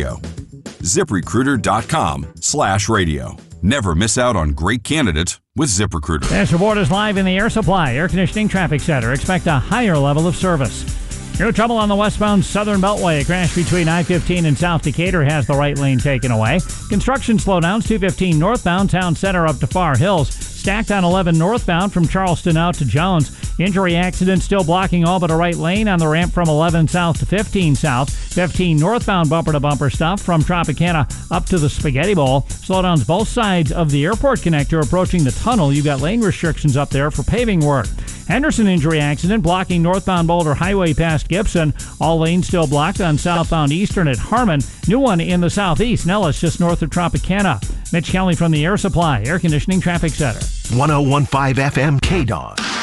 radio. ZipRecruiter.com/radio. Never miss out on great candidates with ZipRecruiter. National Board is live in the Air Supply Air Conditioning Traffic Center. Expect a higher level of service. No trouble on the westbound Southern Beltway. A crash between I-15 and South Decatur has the right lane taken away. Construction slowdowns 215 northbound Town Center up to Far Hills. Stacked on 11 northbound from Charleston out to Jones. Injury accident still blocking all but a right lane on the ramp from 11 south to 15 south. 15 northbound bumper-to-bumper stop from Tropicana up to the Spaghetti Bowl. Slowdowns both sides of the airport connector approaching the tunnel. You've got lane restrictions up there for paving work. Henderson injury accident blocking northbound Boulder Highway past Gibson. All lanes still blocked on southbound Eastern at Harmon. New one in the southeast. Nellis just north of Tropicana. Mitch Kelly from the Air Supply Air Conditioning Traffic Center. 101.5 FM KDOG.